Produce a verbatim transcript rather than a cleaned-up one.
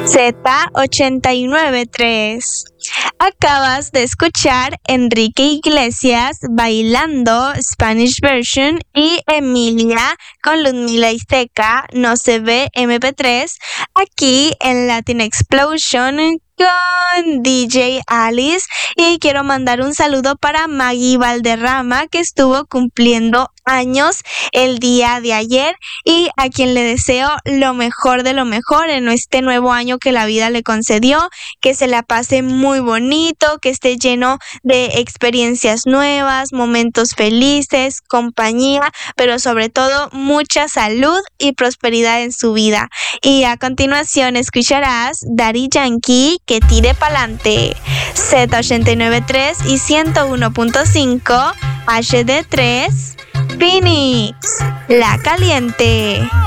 Z ochenta y nueve punto tres. Acabas de escuchar Enrique Iglesias bailando Spanish Version y Emilia con Ludmila y Zeca No se ve eme pe tres aquí en Latin Explosion con D J Alice. Y quiero mandar un saludo para Maggie Valderrama, que estuvo cumpliendo años el día de ayer y a quien le deseo lo mejor de lo mejor en este nuevo año que la vida le concedió, que se la pase muy bonito, que esté lleno de experiencias nuevas, momentos felices, compañía, pero sobre todo mucha salud y prosperidad en su vida. Y a continuación escucharás Daddy Yankee, Que tire pa'lante. Z ochenta y nueve punto tres y ciento uno punto cinco hache de tres Phoenix, La Caliente.